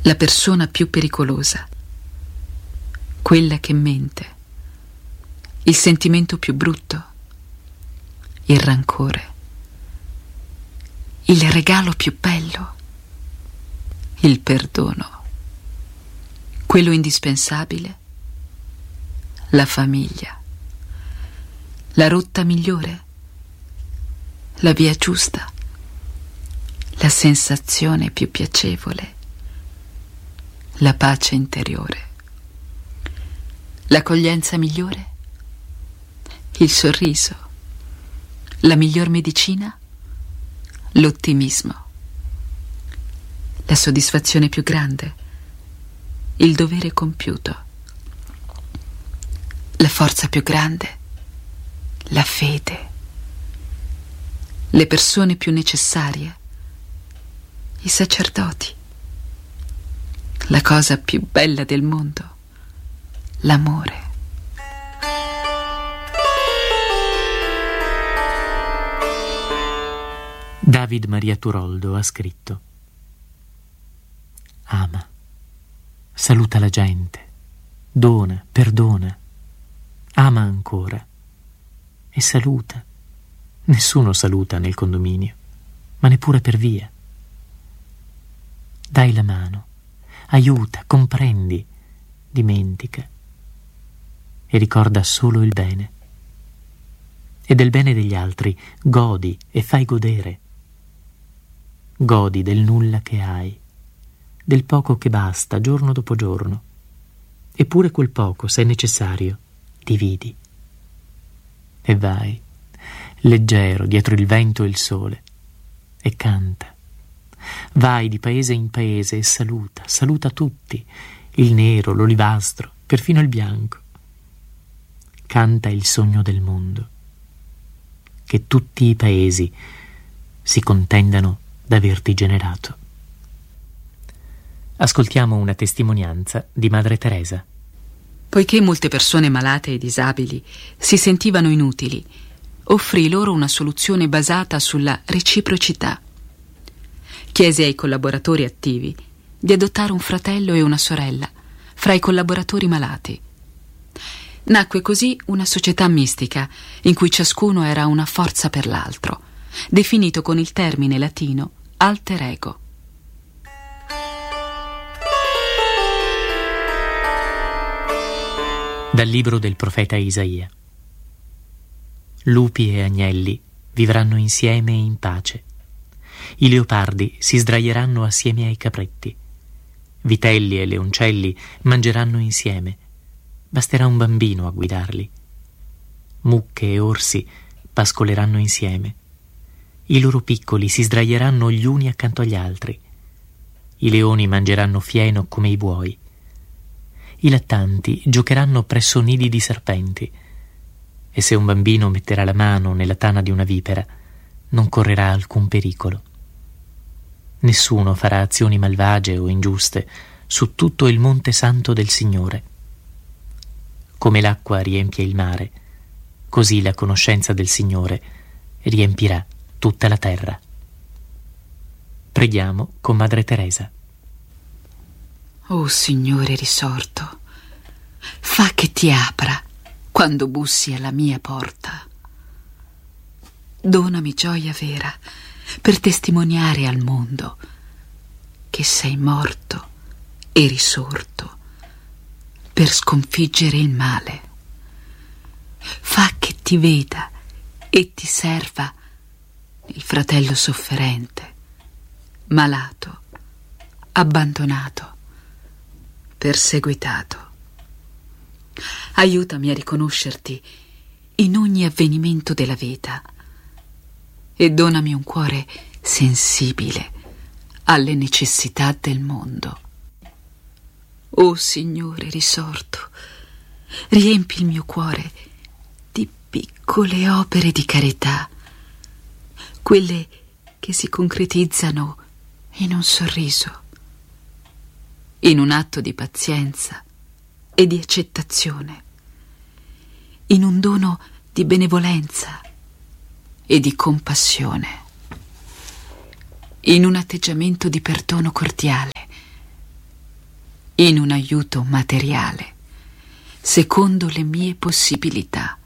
la persona più pericolosa, quella che mente, il sentimento più brutto, il rancore, il regalo più bello, il perdono, quello indispensabile, la famiglia, la rotta migliore, la via giusta, la sensazione più piacevole, la pace interiore, l'accoglienza migliore, il sorriso, la miglior medicina, l'ottimismo, la soddisfazione più grande, il dovere compiuto, la forza più grande, la fede, le persone più necessarie, i sacerdoti, la cosa più bella del mondo, l'amore. David Maria Turoldo ha scritto: ama, saluta la gente, dona, perdona, ama ancora e saluta. Nessuno saluta nel condominio, ma neppure per via. Dai la mano, aiuta, comprendi, dimentica e ricorda solo il bene. E del bene degli altri godi e fai godere. Godi del nulla che hai, del poco che basta giorno dopo giorno. Eppure quel poco, se è necessario, dividi. E vai, leggero, dietro il vento e il sole, e canta. Vai di paese in paese e saluta, saluta tutti, il nero, l'olivastro, perfino il bianco. Canta il sogno del mondo, che tutti i paesi si contendano d'averti generato. Ascoltiamo una testimonianza di Madre Teresa. Poiché molte persone malate e disabili si sentivano inutili, offrì loro una soluzione basata sulla reciprocità. Chiese ai collaboratori attivi di adottare un fratello e una sorella fra i collaboratori malati. Nacque così una società mistica in cui ciascuno era una forza per l'altro, definito con il termine latino alter ego. Dal libro del profeta Isaia. Lupi e agnelli vivranno insieme in pace. I leopardi si sdraieranno assieme ai capretti. Vitelli e leoncelli mangeranno insieme. Basterà un bambino a guidarli. Mucche e orsi pascoleranno insieme. I loro piccoli si sdraieranno gli uni accanto agli altri. I leoni mangeranno fieno come i buoi. I lattanti giocheranno presso nidi di serpenti. E se un bambino metterà la mano nella tana di una vipera, non correrà alcun pericolo. Nessuno farà azioni malvagie o ingiuste su tutto il monte santo del Signore. Come l'acqua riempie il mare, così la conoscenza del Signore riempirà tutta la terra. Preghiamo con Madre Teresa. O Signore risorto, fa che ti apra quando bussi alla mia porta. Donami gioia vera per testimoniare al mondo che sei morto e risorto per sconfiggere il male. Fa che ti veda e ti serva il fratello sofferente, malato, abbandonato, perseguitato. Aiutami a riconoscerti in ogni avvenimento della vita e donami un cuore sensibile alle necessità del mondo. O Signore risorto, riempi il mio cuore di piccole opere di carità, quelle che si concretizzano in un sorriso, in un atto di pazienza e di accettazione, in un dono di benevolenza e di compassione, in un atteggiamento di perdono cordiale in un aiuto materiale, secondo le mie possibilità.